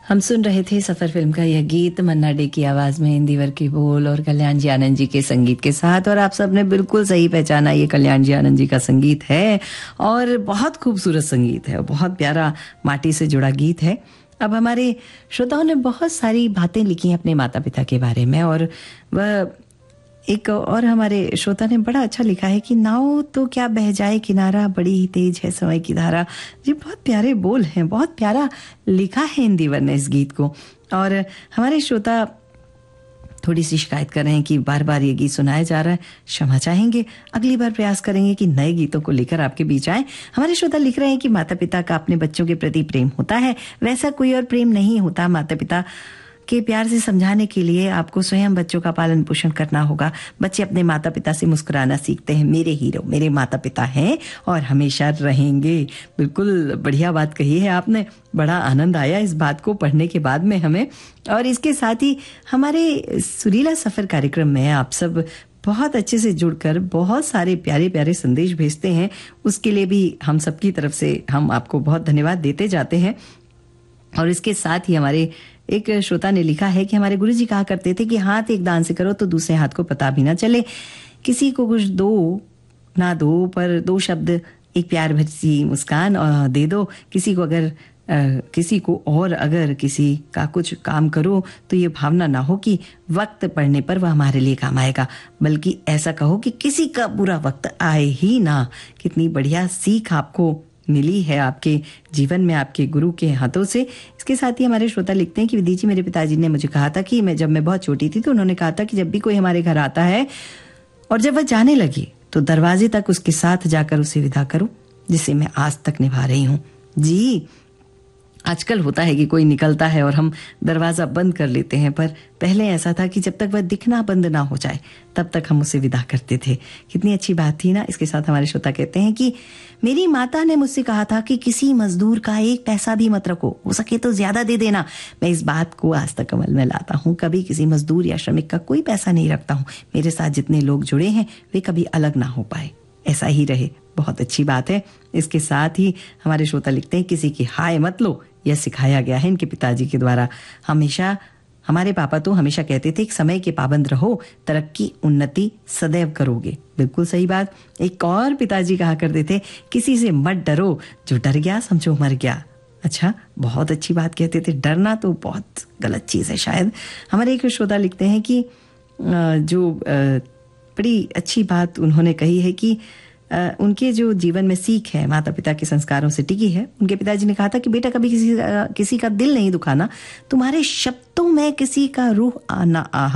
हम सुन रहे थे सफर फिल्म का यह गीत मन्ना डे की आवाज में इंदिवर के बोल और कल्याण जी आनंद जी के संगीत के साथ। और आप सबने बिल्कुल सही पहचाना, ये कल्याण जी आनंद जी का संगीत है और बहुत खूबसूरत संगीत है, बहुत प्यारा माटी से जुड़ा गीत है। अब हमारे श्रोताओं ने बहुत सारी बातें लिखी हैं अपने माता पिता के बारे में, और वह एक और हमारे श्रोता ने बड़ा अच्छा लिखा है कि नाव तो क्या बह जाए किनारा, बड़ी ही तेज है समय की धारा। ये बहुत प्यारे बोल हैं, बहुत प्यारा लिखा है इंदिवर ने इस गीत को। और हमारे श्रोता थोड़ी सी शिकायत कर रहे हैं कि बार बार ये गीत सुनाया जा रहा है, क्षमा चाहेंगे, अगली बार प्रयास करेंगे कि नए गीतों को लेकर आपके बीच आए। हमारे श्रोता लिख रहे हैं कि माता पिता का अपने बच्चों के प्रति प्रेम होता है, वैसा कोई और प्रेम नहीं होता। माता पिता के प्यार से समझाने के लिए आपको स्वयं बच्चों का पालन पोषण करना होगा। बच्चे अपने माता पिता से मुस्कुराना सीखते हैं। मेरे हीरो मेरे माता पिता हैं और हमेशा रहेंगे। बिल्कुल बढ़िया बात कही है आपने, बड़ा आनंद आया इस बात को पढ़ने के बाद में हमें। और इसके साथ ही हमारे सुरीला सफर कार्यक्रम में आप सब बहुत अच्छे से जुड़कर बहुत सारे प्यारे प्यारे संदेश भेजते हैं, उसके लिए भी हम सबकी तरफ से हम आपको बहुत धन्यवाद देते जाते हैं। और इसके साथ ही हमारे एक श्रोता ने लिखा है कि हमारे गुरुजी कहा करते थे कि हाथ एक दान से करो तो दूसरे हाथ को पता भी ना चले। किसी को कुछ दो ना दो, पर दो शब्द एक प्यार भरी मुस्कान दे दो। किसी को अगर किसी का कुछ काम करो तो ये भावना ना हो कि वक्त पड़ने पर वह हमारे लिए काम आएगा, बल्कि ऐसा कहो कि किसी का बुरा वक्त आए ही ना। कितनी बढ़िया सीख आपको मिली है आपके जीवन में आपके गुरु के हाथों से। इसके साथ ही हमारे श्रोता लिखते हैं कि विधि जी, मेरे पिताजी ने मुझे कहा था कि जब मैं बहुत छोटी थी तो उन्होंने कहा था कि जब भी कोई हमारे घर आता है और जब वह जाने लगे तो दरवाजे तक उसके साथ जाकर उसे विदा करो, जिसे मैं आज तक निभा रही हूँ। जी, आजकल होता है कि कोई निकलता है और हम दरवाजा बंद कर लेते हैं, पर पहले ऐसा था कि जब तक वह दिखना बंद ना हो जाए तब तक हम उसे विदा करते थे। कितनी अच्छी बात थी ना। इसके साथ हमारे श्रोता कहते हैं कि मेरी माता ने मुझसे कहा था कि किसी मजदूर का एक पैसा भी मत रखो, हो सके तो ज्यादा दे देना। मैं इस बात को आज तक अमल में लाता हूँ, कभी किसी मजदूर या श्रमिक का कोई पैसा नहीं रखता हूँ। मेरे साथ जितने लोग जुड़े हैं वे कभी अलग ना हो पाए, ऐसा ही रहे। बहुत अच्छी बात है। इसके साथ ही हमारे श्रोता लिखते हैं किसी की हाय मत लो, यह सिखाया गया है इनके पिताजी के द्वारा। हमेशा हमारे पापा तो हमेशा कहते थे कि समय के पाबंद रहो, तरक्की उन्नति सदैव करोगे। बिल्कुल सही बात। एक और पिताजी कहा करते थे किसी से मत डरो, जो डर गया समझो मर गया। अच्छा, बहुत अच्छी बात कहते थे। डरना तो बहुत गलत चीज है शायद। हमारे एक श्रोता लिखते हैं कि जो बड़ी अच्छी बात उन्होंने कही है कि उनके जो जीवन में सीख है माता पिता के संस्कारों से टिकी है। उनके पिताजी ने कहा था कि बेटा कभी किसी का दिल नहीं दुखाना, तुम्हारे शब्दों में किसी का रूह आना